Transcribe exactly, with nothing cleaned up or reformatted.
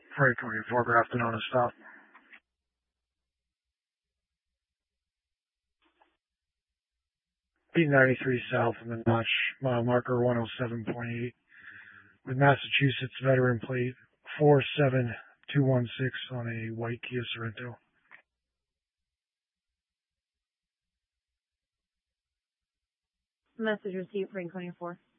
Freight twenty-four, Grafton on a stop. B ninety-three south of the notch, mile marker one oh seven point eight, with Massachusetts veteran plate four seven two one six on a white Kia Sorento. Message received, Freight twenty-four.